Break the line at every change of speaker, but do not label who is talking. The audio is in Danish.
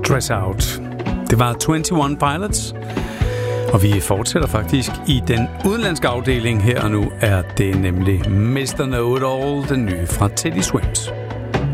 Dress Out. Det var 21 Pilots, og vi fortsætter faktisk i den udenlandske afdeling. Her og nu er det nemlig Mr. Know It All, den nye fra Teddy Swims.